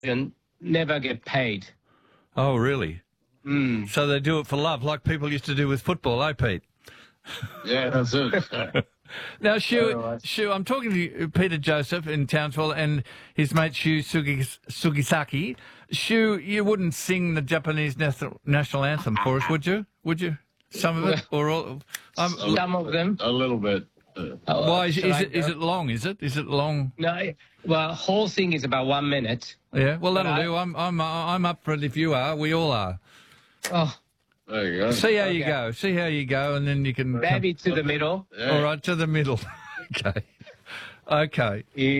version never get paid. Oh, really? Mm. So they do it for love, like people used to do with football, eh, Pete? Yeah, that's it. Now, Shu, Otherwise- I'm talking to Peter Joseph in Townsville and his mate Shu Sugisaki. Shu, you wouldn't sing the Japanese national anthem for us, would you? Would you? Some of it, or all? Some of them. A little bit. Why is Should I it? Is go? it long? Is it long? No, well, whole thing is about 1 minute. Yeah. Well, that'll I- do. I'm up for it if you are. We all are. Oh, There you go. See how you Okay. go. See how you go, and then you can. maybe to the middle. Yeah. All right, to the middle. Okay. Okay.